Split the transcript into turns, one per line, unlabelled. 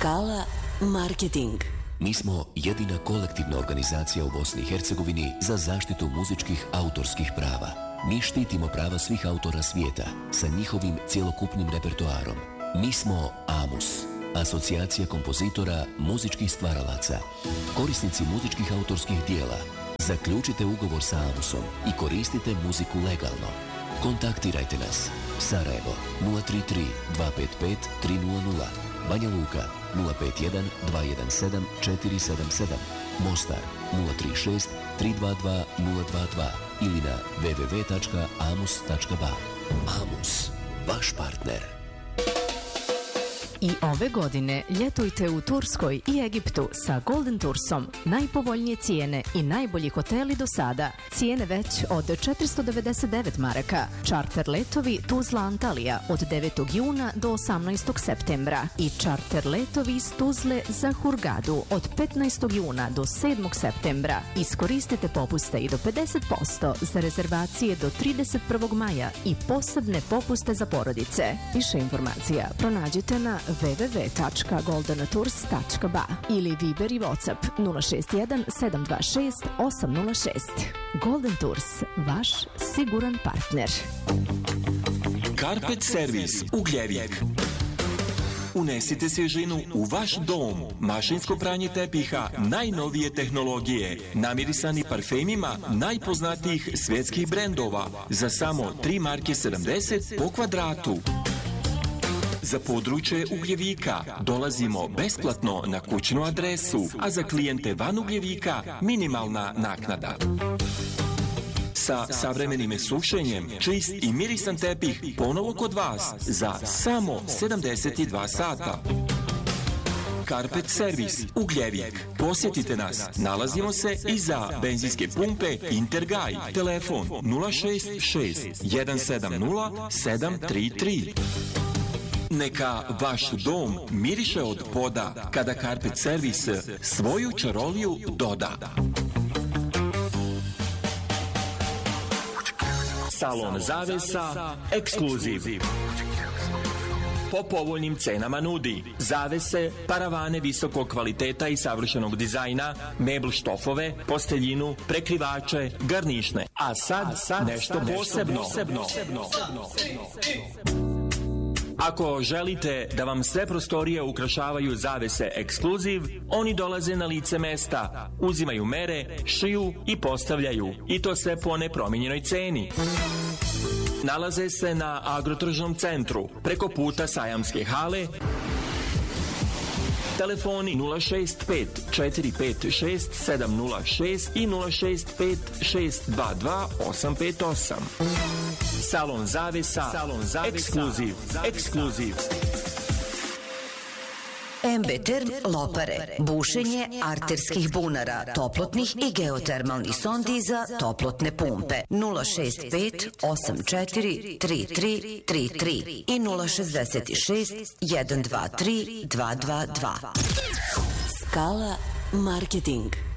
Skala marketing.
Mi smo jedina kolektivna organizacija u Bosni i Hercegovini za zaštitu muzičkih autorskih prava. Mi štitimo prava svih autora svijeta sa njihovim cjelokupnim repertoarom. Mi smo AMUS, Asocijacija kompozitora muzičkih stvaralaca. Korisnici muzičkih autorskih dijela, zaključite ugovor sa AMUSom i koristite muziku legalno. Kontaktirajte nas. Sarajevo 033 255 300, Banja Luka 051 217 477, Mostar 036 322 022 ili na www.amus.ba. AMUS, vaš partner.
I ove godine ljetujte u Turskoj i Egiptu sa Golden Toursom. Najpovoljnije cijene i najbolji hoteli do sada. Cijene već od 499 maraka. Čarter letovi Tuzla Antalija od 9. juna do 18. septembra. I čarter letovi iz Tuzle za Hurgadu od 15. juna do 7. septembra. Iskoristite popuste i do 50% za rezervacije do 31. maja i posebne popuste za porodice. Više informacija pronađite na www.goldentours.ba ili Viber i WhatsApp 061 726 806. Golden Tours, vaš siguran partner.
Carpet Servis Ugljevik. Unesite svježinu u vaš dom. Mašinsko pranje tepiha najnovije tehnologije, namirisani parfemima najpoznatijih svjetskih brendova za samo 3 marke 70 po kvadratu. Za područje Ugljevika dolazimo besplatno na kućnu adresu, a za klijente van Ugljevika minimalna naknada. Sa savremenim sušenjem, čist i mirisan tepih ponovo kod vas za samo 72 sata. Carpet Servis Ugljevik. Posjetite nas. Nalazimo se iza benzinske pumpe Intergaj. Telefon 066 170 733. Neka vaš dom miriše od poda kada Carpet Servis svoju čaroliju doda. Salon zavesa Ekskluziv. Po povoljnim cenama nudi zavese, paravane visokog kvaliteta i savršenog dizajna, mebl štofove, posteljinu, prekrivače, garnišne. A sad nešto posebno. Ako želite da vam sve prostorije ukrašavaju zavese Ekskluziv, oni dolaze na lice mesta, uzimaju mere, šiju i postavljaju. I to sve po nepromijenjenoj ceni. Nalaze se na Agrotržnom centru, preko puta Sajamske hale. Telefoni 065 456 706 i 065 622 858. Salon zavesa Ekskluziv.
MB Term Lopare. Bušenje arterskih bunara, toplotnih i geotermalnih sondi za toplotne pumpe. 065 84 33 33 i 066 123 222. Skala marketing.